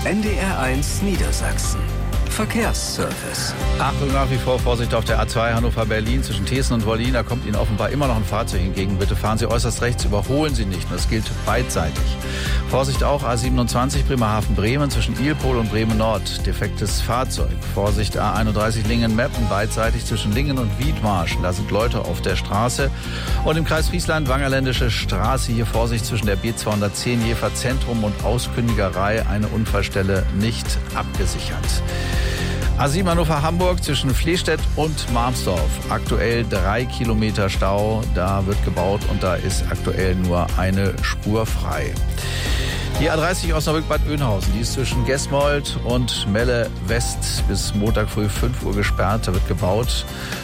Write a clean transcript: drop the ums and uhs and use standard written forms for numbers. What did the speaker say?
NDR1 Niedersachsen. Verkehrsservice. Achtung, nach wie vor Vorsicht auf der A2 Hannover-Berlin zwischen Thesen und Wollin. Da kommt Ihnen offenbar immer noch ein Fahrzeug entgegen. Bitte fahren Sie äußerst rechts, überholen Sie nicht. Das gilt beidseitig. Vorsicht auch A27 Bremerhaven-Bremen zwischen Ilpol und Bremen-Nord. Defektes Fahrzeug. Vorsicht A31 Lingen-Meppen beidseitig zwischen Lingen und Wiedmarschen. Da sind Leute auf der Straße. Und im Kreis Friesland Wangerländische Straße. Hier Vorsicht zwischen der B210 Jever Zentrum und Auskündigerei. Eine Unfallstelle nicht abgesichert. A7 Hannover-Hamburg zwischen Flehstedt und Marmsdorf. Aktuell 3 Kilometer Stau. Da wird gebaut und da ist aktuell nur eine Spur frei. Die A30 Osnabrück-Bad Oeynhausen, die ist zwischen Gesmold und Melle West bis Montag früh 5 Uhr gesperrt. Da wird gebaut.